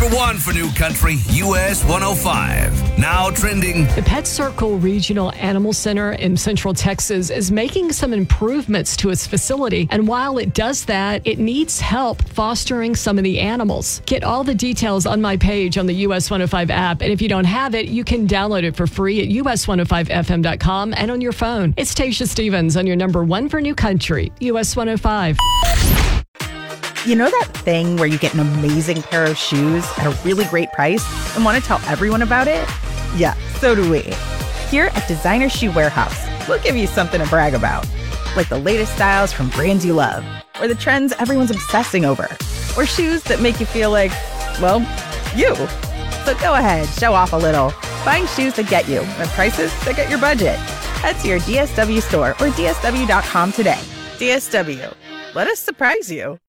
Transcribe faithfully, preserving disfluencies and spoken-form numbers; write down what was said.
Number one for New Country, U S one oh five. Now trending. The Pet Circle Regional Animal Center in Central Texas is making some improvements to its facility. And while it does that, it needs help fostering some of the animals. Get all the details on my page on the U S one oh five app. And if you don't have it, you can download it for free at U S one oh five F M dot com and on your phone. It's Tasha Stevens on your number one for New Country, U S one oh five. You know that thing where you get an amazing pair of shoes at a really great price and want to tell everyone about it? Yeah, so do we. Here at Designer Shoe Warehouse, we'll give you something to brag about. Like the latest styles from brands you love, or the trends everyone's obsessing over, or shoes that make you feel like, well, you. So go ahead, show off a little. Find shoes that get you at prices that get your budget. Head to your D S W store or D S W dot com today. D S W, let us surprise you.